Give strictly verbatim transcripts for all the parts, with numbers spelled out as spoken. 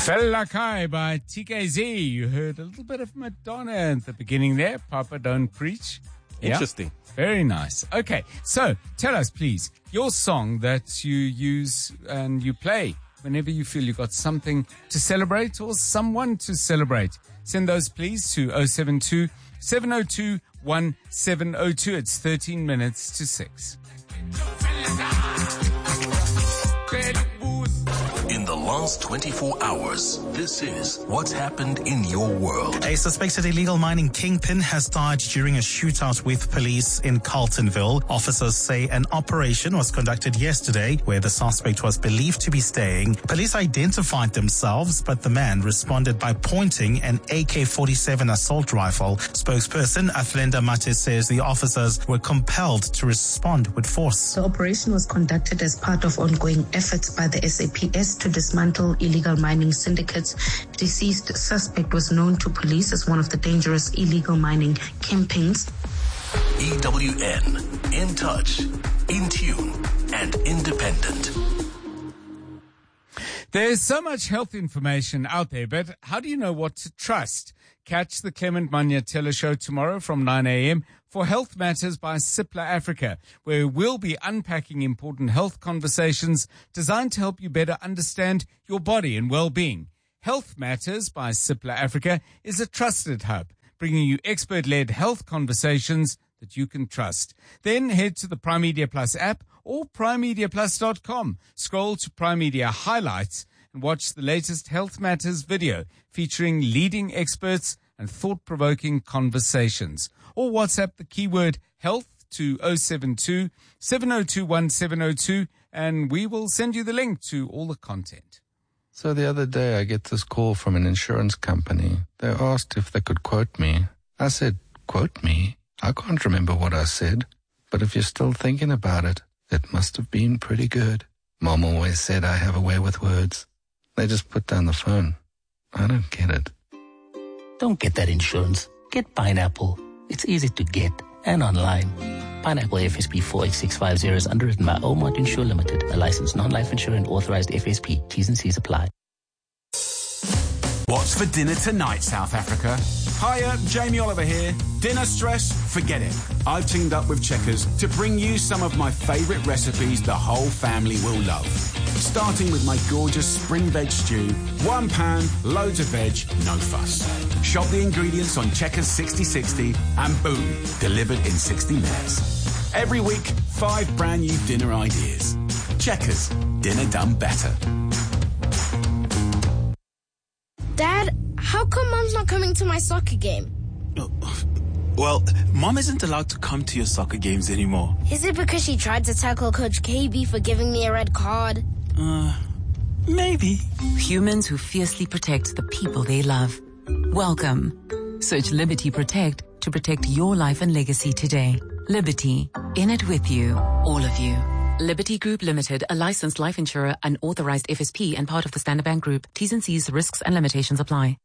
Fella Kai by T K Z. You heard a little bit of Madonna at the beginning there. Papa Don't Preach. Interesting. Yeah, very nice. Okay, so tell us, please, your song that you use and you play whenever you feel you've got something to celebrate or someone to celebrate. Send those, please, to oh seven two, seven oh two, one seven oh two. It's thirteen minutes to six. In the last twenty-four hours, this is what's happened in your world. A suspected illegal mining kingpin has died during a shootout with police in Carltonville. Officers say an operation was conducted yesterday where the suspect was believed to be staying. Police identified themselves, but the man responded by pointing an A K forty-seven assault rifle. Spokesperson Athlenda Mate says the officers were compelled to respond with force. The operation was conducted as part of ongoing efforts by the S A P S to dismantle illegal mining syndicates. Deceased suspect was known to police as one of the dangerous illegal mining kingpins. E W N, in touch, in tune, and independent. There's so much health information out there, but how do you know what to trust? Catch the Clement Manyatela show tomorrow from nine a.m. for Health Matters by Cipla Africa, where we'll be unpacking important health conversations designed to help you better understand your body and well-being. Health Matters by Cipla Africa is a trusted hub, bringing you expert-led health conversations that you can trust. Then head to the Prime Media Plus app or prime media plus dot com. Scroll to Prime Media Highlights and watch the latest Health Matters video featuring leading experts and thought-provoking conversations. Or WhatsApp the keyword health to oh seven two, seven oh two, one seven oh two and we will send you the link to all the content. So the other day I get this call from an insurance company. They asked if they could quote me. I said, quote me? I can't remember what I said, but if you're still thinking about it, it must have been pretty good. Mom always said I have a way with words. They just put down the phone. I don't get it. Don't get that insurance. Get Pineapple. It's easy to get and online. Pineapple F S P four eight six five zero is underwritten by Omart Insure Limited, a licensed non-life insurer and authorized F S P. T's and C's apply. What's for dinner tonight, South Africa? Hiya, Jamie Oliver here. Dinner stress? Forget it. I've teamed up with Checkers to bring you some of my favourite recipes the whole family will love. Starting with my gorgeous spring veg stew. One pan, loads of veg, no fuss. Shop the ingredients on Checkers sixty sixty and boom, delivered in sixty minutes. Every week, five brand new dinner ideas. Checkers, dinner done better. Dad, how come Mom's not coming to my soccer game? Well, Mom isn't allowed to come to your soccer games anymore. Is it because she tried to tackle Coach K B for giving me a red card? Uh, maybe. Humans who fiercely protect the people they love. Welcome. Search Liberty Protect to protect your life and legacy today. Liberty. In it with you. All of you. Liberty Group Limited, a licensed life insurer and authorized F S P and part of the Standard Bank Group. T's and C's, risks and limitations apply.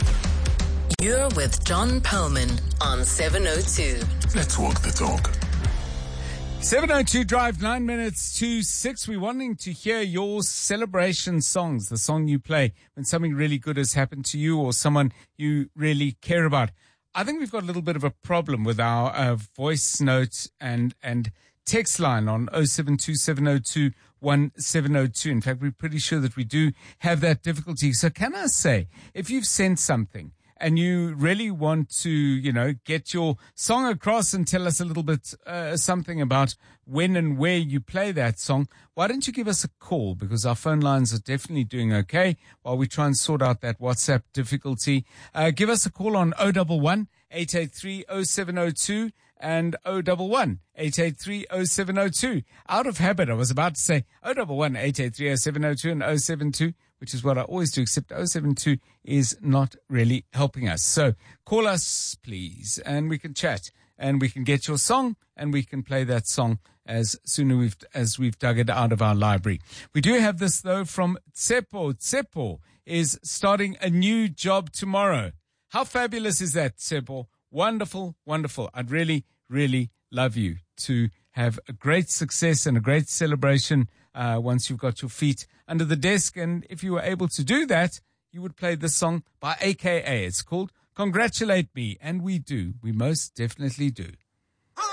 You're with John Perlman on seven oh two. Let's walk the talk. seven oh two Drive, nine minutes to six. We're wanting to hear your celebration songs, the song you play when something really good has happened to you or someone you really care about. I think we've got a little bit of a problem with our uh, voice notes and, and text line on oh seven two, seven oh two, one seven oh two. In fact, we're pretty sure that we do have that difficulty. So can I say, if you've sent something and you really want to, you know, get your song across and tell us a little bit uh, something about when and where you play that song, why don't you give us a call? Because our phone lines are definitely doing okay while we try and sort out that WhatsApp difficulty. Uh, give us a call on oh one one, eight eight three, oh seven oh two and oh one one, eight eight three, oh seven oh two. Out of habit, I was about to say oh one one, eight eight three, oh seven oh two and oh seven two, which is what I always do, except oh seven two is not really helping us. So call us, please, and we can chat, and we can get your song, and we can play that song as soon as we've, as we've dug it out of our library. We do have this, though, from Tsepo. Tsepo is starting a new job tomorrow. How fabulous is that, Tsepo? Wonderful, wonderful. I'd really, really love you to have a great success and a great celebration uh, once you've got your feet under the desk. And if you were able to do that, you would play this song by A K A. It's called Congratulate Me, and we do. We most definitely do.